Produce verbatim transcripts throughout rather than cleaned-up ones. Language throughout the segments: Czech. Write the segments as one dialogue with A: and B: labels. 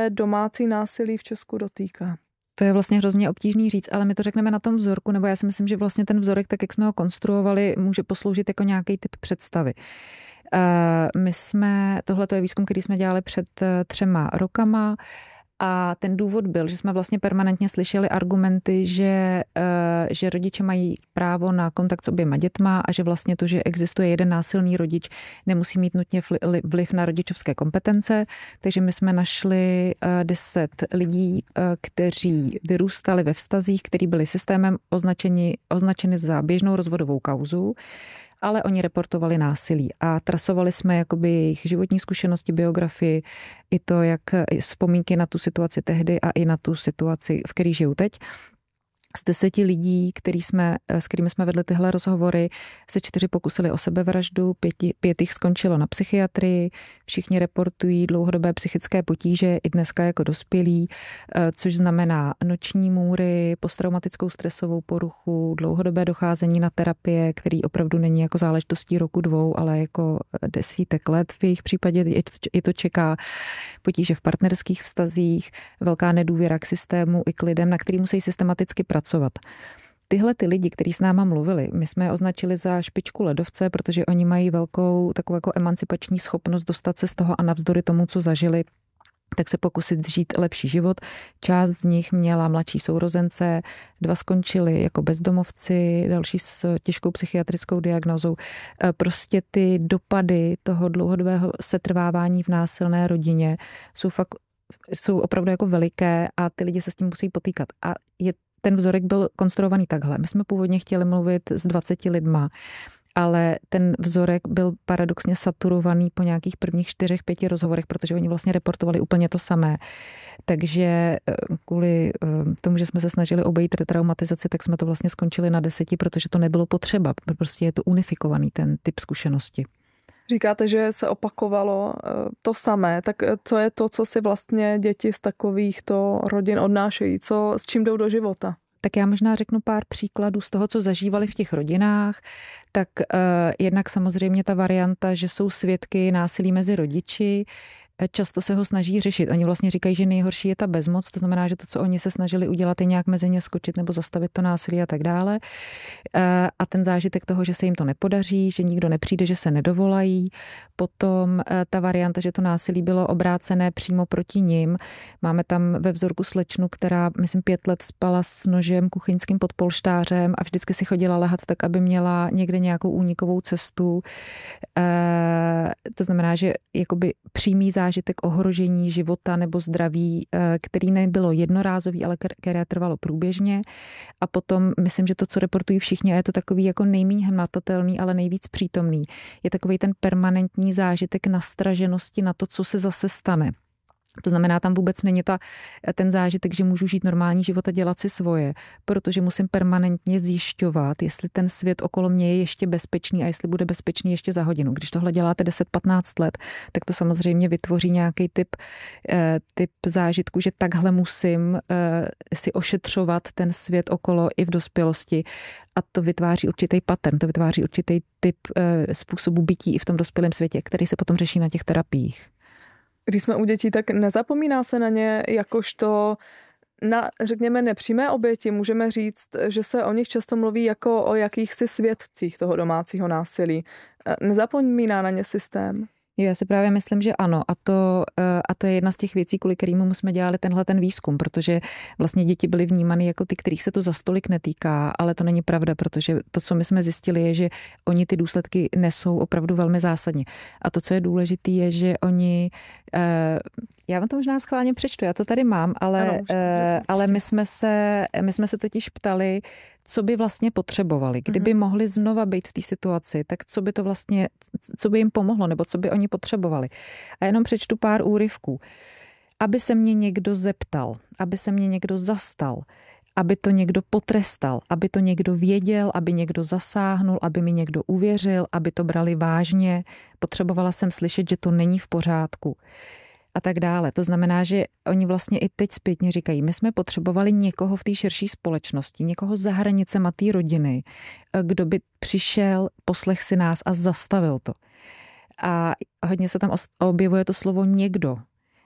A: se domácí násilí v Česku dotýká?
B: To je vlastně hrozně obtížný říct, ale my to řekneme na tom vzorku, nebo já si myslím, že vlastně ten vzorek, tak jak jsme ho konstruovali, může posloužit jako nějaký typ představy. My jsme, tohle je výzkum, který jsme dělali před třema rokama, a ten důvod byl, že jsme vlastně permanentně slyšeli argumenty, že, že rodiče mají právo na kontakt s oběma dětma a že vlastně to, že existuje jeden násilný rodič, nemusí mít nutně vliv na rodičovské kompetence. Takže my jsme našli deset lidí, kteří vyrůstali ve vztazích, který byli systémem označeni, označeni za běžnou rozvodovou kauzu, ale oni reportovali násilí a trasovali jsme jakoby jejich životní zkušenosti, biografii, i to, jak vzpomínky na tu situaci tehdy a i na tu situaci, v které žijou teď. Z deseti lidí, který jsme, s kterými jsme vedli tyhle rozhovory, se čtyři pokusili o sebevraždu, pěti, pět jich skončilo na psychiatrii, všichni reportují dlouhodobé psychické potíže i dneska jako dospělí, což znamená noční můry, posttraumatickou stresovou poruchu, dlouhodobé docházení na terapie, který opravdu není jako záležitostí roku dvou, ale jako desítek let v jejich případě i to, i to čeká, potíže v partnerských vztazích, velká nedůvěra k systému i k lidem, na který musí systematicky pracovat. Tyhle ty lidi, kteří s náma mluvili, my jsme je označili za špičku ledovce, protože oni mají velkou takovou jako emancipační schopnost dostat se z toho a navzdory tomu, co zažili, tak se pokusit žít lepší život. Část z nich měla mladší sourozence, dva skončili jako bezdomovci, další s těžkou psychiatrickou diagnózou. Prostě ty dopady toho dlouhodobého setrvávání v násilné rodině jsou fakt jsou opravdu jako veliké a ty lidi se s tím musí potýkat. A je ten vzorek byl konstruovaný takhle. My jsme původně chtěli mluvit s dvaceti lidma, ale ten vzorek byl paradoxně saturovaný po nějakých prvních čtyřech, pěti rozhovorech, protože oni vlastně reportovali úplně to samé. Takže kvůli tomu, že jsme se snažili obejít retraumatizaci, tak jsme to vlastně skončili na deseti, protože to nebylo potřeba. Prostě je to unifikovaný ten typ zkušenosti.
A: Říkáte, že se opakovalo to samé, tak co je to, co si vlastně děti z takovýchto rodin odnášejí? Co, s čím jdou do života?
B: Tak já možná řeknu pár příkladů z toho, co zažívali v těch rodinách. Tak eh, jednak samozřejmě ta varianta, že jsou svědky násilí mezi rodiči, často se ho snaží řešit. Oni vlastně říkají, že nejhorší je ta bezmoc, to znamená, že to, co oni se snažili udělat, je nějak mezi ně skočit nebo zastavit to násilí a tak dále. A ten zážitek toho, že se jim to nepodaří, že nikdo nepřijde, že se nedovolají. Potom ta varianta, že to násilí bylo obrácené přímo proti nim. Máme tam ve vzorku slečnu, která, myslím, pět let spala s nožem kuchyňským pod polštářem a vždycky si chodila lehat tak, aby měla někde nějakou únikovou cestu. To znamená, že jakoby přímý zážitek ohrožení života nebo zdraví, který nebylo jednorázový, ale které trvalo průběžně. A potom myslím, že to, co reportují všichni, a je to takový jako nejméně hmatatelný, ale nejvíc přítomný, je takový ten permanentní zážitek nastraženosti na to, co se zase stane. To znamená, tam vůbec není ta, ten zážitek, že můžu žít normální život a dělat si svoje, protože musím permanentně zjišťovat, jestli ten svět okolo mě je ještě bezpečný a jestli bude bezpečný ještě za hodinu. Když tohle děláte deset patnáct let, tak to samozřejmě vytvoří nějaký typ, typ zážitku, že takhle musím si ošetřovat ten svět okolo i v dospělosti. A to vytváří určitý pattern, to vytváří určitý typ způsobu bytí i v tom dospělém světě, který se potom řeší na těch terapiích.
A: Když jsme u dětí, tak nezapomíná se na ně jakožto na, řekněme, nepřímé oběti. Můžeme říct, že se o nich často mluví jako o jakýchsi svědcích toho domácího násilí. Nezapomíná na ně systém?
B: Jo, já si právě myslím, že ano. A to, a to je jedna z těch věcí, kvůli kterým jsme dělali tenhle ten výzkum, protože vlastně děti byly vnímány jako ty, kterých se to za stolik netýká, ale to není pravda, protože to, co my jsme zjistili, je, že oni ty důsledky nesou opravdu velmi zásadně. A to, co je důležité, je, že oni, já vám to možná schválně přečtu, já to tady mám, ale, ano, ale my jsme se, my jsme se totiž ptali, co by vlastně potřebovali. Kdyby mm-hmm. mohli znova být v té situaci, tak co by to vlastně, co by jim pomohlo, nebo co by oni potřebovali. A jenom přečtu pár úryvků. Aby se mě někdo zeptal, aby se mě někdo zastal, aby to někdo potrestal, aby to někdo věděl, aby někdo zasáhnul, aby mi někdo uvěřil, aby to brali vážně. Potřebovala jsem slyšet, že to není v pořádku. A tak dále. To znamená, že oni vlastně i teď zpětně říkají, my jsme potřebovali někoho v té širší společnosti, někoho za hranicema té rodiny, kdo by přišel, poslech si nás a zastavil to. A hodně se tam objevuje to slovo někdo.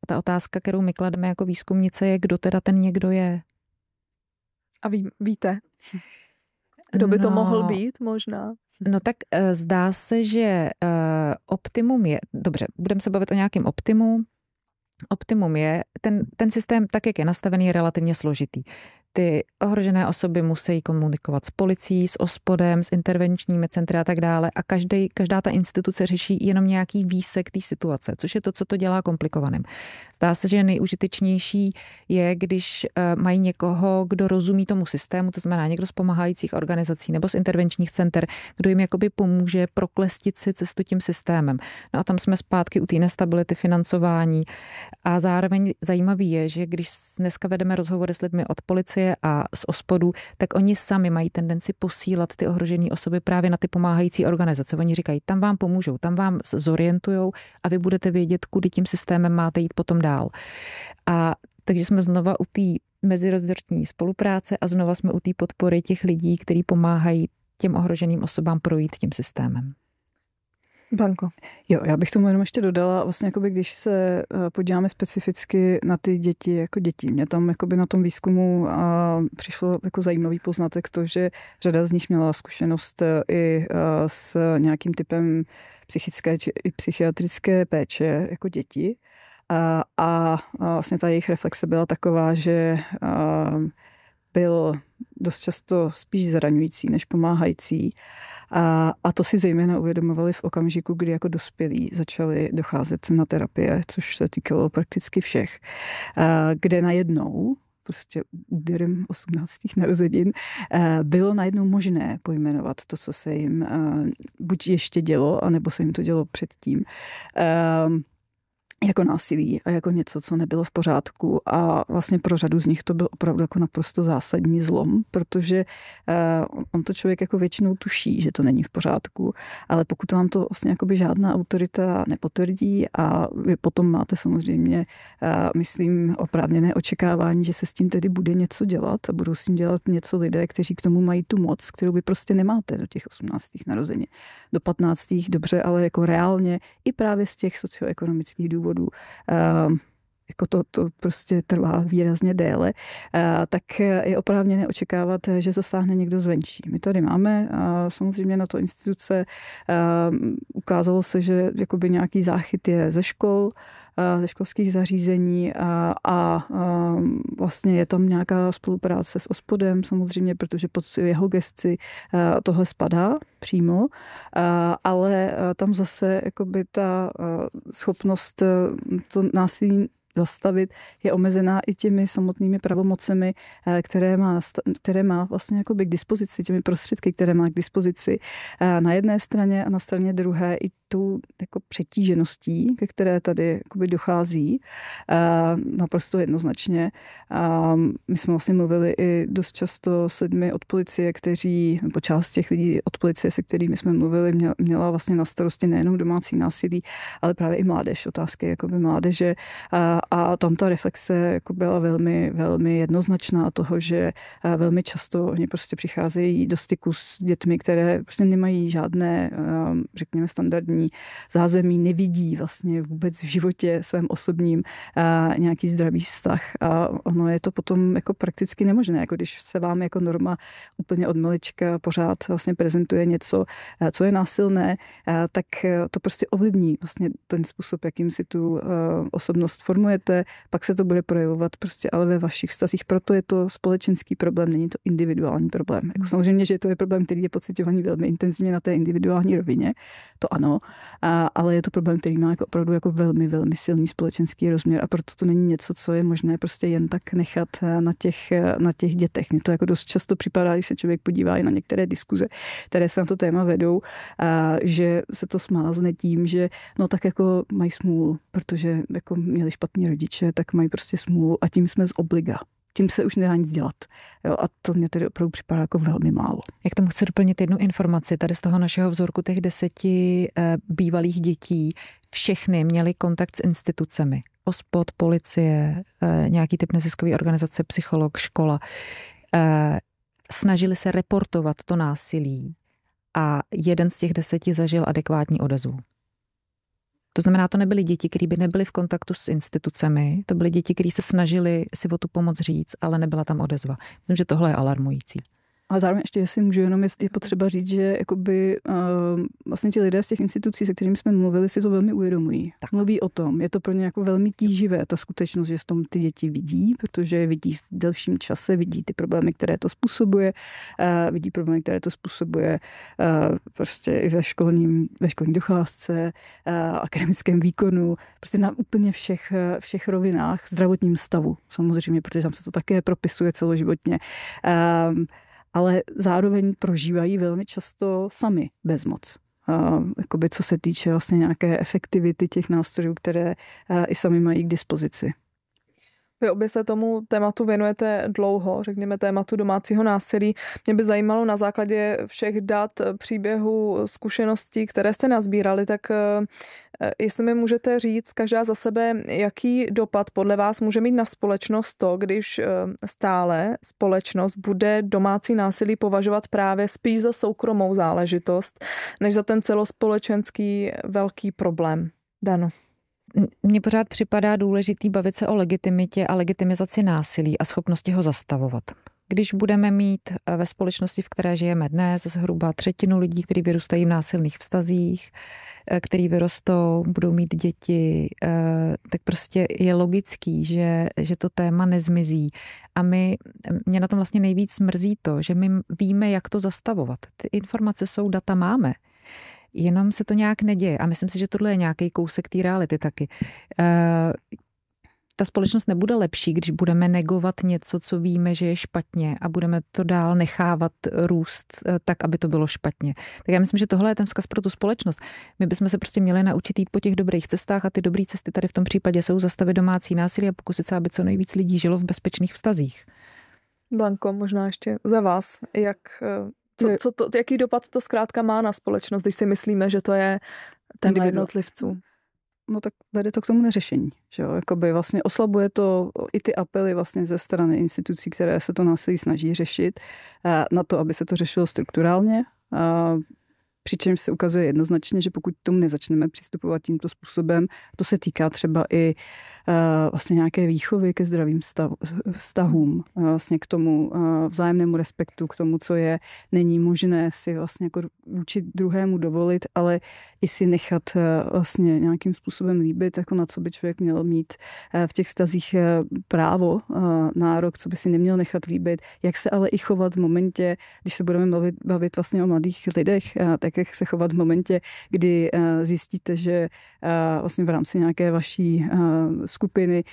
B: ta otázka, kterou my klademe jako výzkumnice, je, kdo teda ten někdo je.
A: A ví, víte, kdo by
B: no,
A: to mohl být možná?
B: No tak zdá se, že optimum je, dobře, budeme se bavit o nějakém optimu. Optimum je, ten, ten systém, tak jak je nastavený, je relativně složitý. Ty ohrožené osoby musí komunikovat s policií, s OSPODem, s intervenčními centry a tak dále a každý, každá ta instituce řeší jenom nějaký výsek té situace, což je to, co to dělá komplikovaným. Zdá se, že nejúžitečnější je, když mají někoho, kdo rozumí tomu systému, to znamená někdo z pomáhajících organizací nebo z intervenčních center, kdo jim jakoby pomůže proklestit si cestu tím systémem. No a tam jsme zpátky u té nestability financování a zároveň zajímavý je, že když dneska vedeme rozhovory s lidmi od policie a z OSPODu, tak oni sami mají tendenci posílat ty ohrožené osoby právě na ty pomáhající organizace. Oni říkají, tam vám pomůžou, tam vám zorientujou a vy budete vědět, kudy tím systémem máte jít potom dál. A takže jsme znova u té mezirezortní spolupráce a znova jsme u té podpory těch lidí, kteří pomáhají těm ohroženým osobám projít tím systémem.
A: Blanko.
C: Jo, já bych tomu jenom ještě dodala, vlastně jakoby, když se podíváme specificky na ty děti jako děti. Mě tam jakoby na tom výzkumu a přišlo jako zajímavý poznatek to, že řada z nich měla zkušenost i s nějakým typem psychické či i psychiatrické péče jako děti. A, a vlastně ta jejich reflexe byla taková, že byl dost často spíš zraňující než pomáhající. A, a to si zejména uvědomovali v okamžiku, kdy jako dospělí začali docházet na terapie, což se týkalo prakticky všech. A, kde najednou, prostě úderem osmnáctých narozenin, bylo najednou možné pojmenovat to, co se jim buď ještě dělo, anebo se jim to dělo předtím. Jako násilí a jako něco, co nebylo v pořádku a vlastně pro řadu z nich to byl opravdu jako naprosto zásadní zlom, protože on to člověk jako většinou tuší, že to není v pořádku, ale pokud vám to vlastně jakoby žádná autorita nepotvrdí a vy potom máte samozřejmě, myslím, oprávněné očekávání, že se s tím tedy bude něco dělat a budou s tím dělat něco lidé, kteří k tomu mají tu moc, kterou vy prostě nemáte do těch osmnáctých narozenin. Do patnáctých dobře, ale jako reálně i právě z těch socioekonomických důvodů Uh, jako to, to prostě trvá výrazně déle, uh, tak je oprávněné očekávat, že zasáhne někdo zvenčí. My tady máme uh, samozřejmě na to instituce. Uh, ukázalo se, že jakoby nějaký záchyt je ze škol, uh, ze školských zařízení a, a uh, vlastně je tam nějaká spolupráce s OSPODem samozřejmě, protože pod jeho gesci uh, tohle spadá přímo, uh, ale uh, tam zase jakoby ta uh, schopnost uh, to násilí zastavit je omezená i těmi samotnými pravomocemi, které má, které má vlastně jakoby k dispozici, těmi prostředky, které má k dispozici na jedné straně a na straně druhé i tou jako přetížeností, ke které tady jakoby dochází naprosto jednoznačně. My jsme vlastně mluvili i dost často s lidmi od policie, kteří, po část těch lidí od policie, se kterými jsme mluvili, měla vlastně na starosti nejenom domácí násilí, ale právě i mládež, otázky jakoby mládeže. A tam ta reflexe jako byla velmi, velmi jednoznačná toho, že velmi často oni prostě přicházejí do styku s dětmi, které prostě nemají žádné, řekněme, standardní zázemí, nevidí vlastně vůbec v životě svém osobním nějaký zdravý vztah. A ono je to potom jako prakticky nemožné, jako když se vám jako norma úplně od malička pořád vlastně prezentuje něco, co je násilné, tak to prostě ovlivní vlastně ten způsob, jakým si tu osobnost formujete, pak se to bude projevovat prostě ale ve vašich vztazích. Proto je to společenský problém, není to individuální problém. Jako samozřejmě, že to je problém, který je pociťovaný velmi intenzivně na té individuální rovině, to ano, a, ale je to problém, který má jako opravdu jako velmi, velmi silný společenský rozměr a proto to není něco, co je možné prostě jen tak nechat na těch, na těch dětech. Mně to jako dost často připadá, když se člověk podívá i na některé diskuze, které se na to téma vedou, a, že se to smázne tím, že no tak jako mají smůlu, protože jako měli špatný rodiče, tak mají prostě smůlu a tím jsme z obliga. Tím se už nedá nic dělat. Jo, a to mě tedy opravdu připadá jako velmi málo.
B: Jak tomu chci doplnit jednu informaci tady z toho našeho vzorku těch deseti e, bývalých dětí. Všechny měli kontakt s institucemi. OSPOD, policie, e, nějaký typ neziskové organizace, psycholog, škola. E, snažili se reportovat to násilí a jeden z těch deseti zažil adekvátní odezvu. To znamená, to nebyly děti, které by nebyly v kontaktu s institucemi, to byly děti, které se snažili si o tu pomoc říct, ale nebyla tam odezva. Myslím, že tohle je alarmující.
C: A zároveň ještě, jestli můžu, jenom je, je potřeba říct, že jakoby, uh, vlastně ti lidé z těch institucí, se kterými jsme mluvili, si to velmi uvědomují. Tak. Mluví o tom. Je to pro ně jako velmi tíživé, ta skutečnost, že s tom ty děti vidí, protože je vidí v delším čase, vidí ty problémy, které to způsobuje, uh, vidí problémy, které to způsobuje uh, prostě i ve školním, ve školní docházce, uh, akademickém výkonu, prostě na úplně všech, všech rovinách, zdravotním stavu, samozřejmě, protože tam se to také propisuje celoživotně. Uh, ale zároveň prožívají velmi často sami bezmoc. Uh, jakoby co se týče vlastně nějaké efektivity těch nástrojů, které uh, i sami mají k dispozici.
A: Vy obě se tomu tématu věnujete dlouho, řekněme tématu domácího násilí. Mě by zajímalo na základě všech dat, příběhů, zkušeností, které jste nazbírali, tak jestli mi můžete říct každá za sebe, jaký dopad podle vás může mít na společnost to, když stále společnost bude domácí násilí považovat právě spíš za soukromou záležitost, než za ten celospolečenský velký problém. Dano.
B: Mně pořád připadá důležitý bavit se o legitimitě a legitimizaci násilí a schopnosti ho zastavovat. Když budeme mít ve společnosti, v které žijeme dnes, zhruba třetinu lidí, kteří vyrůstají v násilných vztazích, který vyrostou, budou mít děti, tak prostě je logický, že, že to téma nezmizí. A my, mě na tom vlastně nejvíc mrzí to, že my víme, jak to zastavovat. Ty informace jsou, data máme. Jenom se to nějak neděje. A myslím si, že tohle je nějaký kousek té reality taky. E, ta společnost nebude lepší, když budeme negovat něco, co víme, že je špatně a budeme to dál nechávat růst tak, aby to bylo špatně. Tak já myslím, že tohle je ten vzkaz pro tu společnost. My bychom se prostě měli naučit jít po těch dobrých cestách a ty dobré cesty tady v tom případě jsou zastavit domácí násilí a pokusit se, aby co nejvíc lidí žilo v bezpečných vztazích.
A: Blanko, možná ještě za vás, jak... Co, co to, jaký dopad to zkrátka má na společnost, když si myslíme, že to je téma jednotlivců?
C: No tak vede to k tomu neřešení. Že jo? Jakoby vlastně oslabuje to i ty apely vlastně ze strany institucí, které se to násilí snaží řešit, na to, aby se to řešilo strukturálně. Přičemž se ukazuje jednoznačně, že pokud tomu nezačneme přistupovat tímto způsobem, to se týká třeba i uh, vlastně nějaké výchovy ke zdravým stav, vztahům, uh, vlastně k tomu uh, vzájemnému respektu, k tomu, co je, není možné si vlastně jako vůči druhému dovolit, ale i si nechat uh, vlastně nějakým způsobem líbit, jako na co by člověk měl mít uh, v těch vztazích uh, právo, uh, nárok, co by si neměl nechat líbit, jak se ale i chovat v momentě, když se budeme bavit, bavit vlastně o mladých lidech, uh, tak jak se chovat v momentě, kdy uh, zjistíte, že uh, vlastně v rámci nějaké vaší uh, skupiny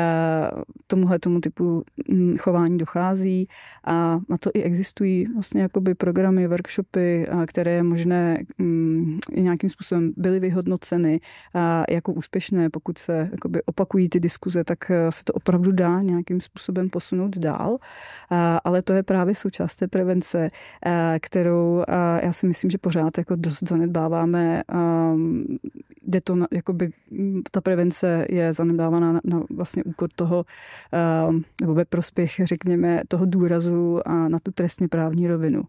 C: uh, tomuhle tomu typu um, chování dochází a na to i existují vlastně jakoby programy, workshopy, uh, které je možné um, nějakým způsobem byly vyhodnoceny uh, jako úspěšné. Pokud se jakoby opakují ty diskuze, tak uh, se to opravdu dá nějakým způsobem posunout dál, uh, ale to je právě součást té prevence, uh, kterou uh, já si myslím, že pořád jako dost zanedbáváme. Um, jde to, na, jakoby, ta prevence je zanedbávána na, na vlastně úkor toho, um, nebo ve prospěch, řekněme, toho důrazu a na tu trestně právní rovinu.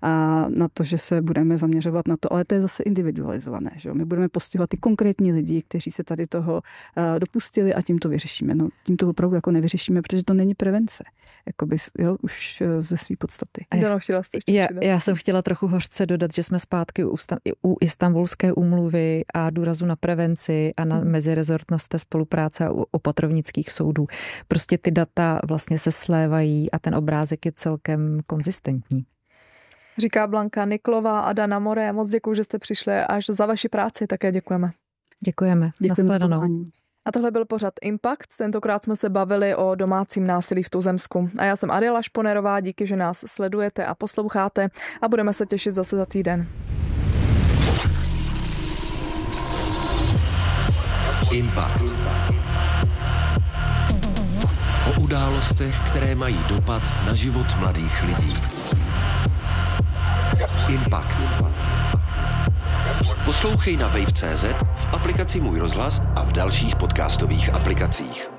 C: A na to, že se budeme zaměřovat na to, ale to je zase individualizované. Že? My budeme postihovat ty konkrétní lidi, kteří se tady toho uh, dopustili a tím to vyřešíme. No, tím to opravdu jako nevyřešíme, protože to není prevence. Jakoby, jo, už ze své podstaty.
A: Já,
B: já, já jsem chtěla trochu hořce dodat, že jsme zpátky u, u Istanbulské úmluvy a důrazu na prevenci a na mezirezortnost té spolupráce a u opatrovnických soudů. Prostě ty data vlastně se slévají a ten obrázek je celkem konzistentní.
A: Říká Blanka Niklová a Dana More. Moc děkuji, že jste přišli až za vaši práci. Také děkujeme.
B: Děkujeme. Nashledanou.
A: A tohle byl pořad Impact. Tentokrát jsme se bavili o domácím násilí v tuzemsku. A já jsem Adela Šponerová, díky, že nás sledujete a posloucháte a budeme se těšit zase za týden.
D: Impact. O událostech, které mají dopad na život mladých lidí. Impact. Poslouchej na wave tečka cé zet, v aplikaci Můj rozhlas a v dalších podcastových aplikacích.